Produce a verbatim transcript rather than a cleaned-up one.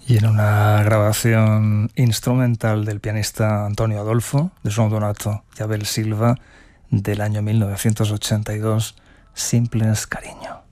Y en una grabación instrumental del pianista Antonio Adolfo, de João Donato y Abel Silva, del año mil novecientos ochenta y dos, Simples Cariño.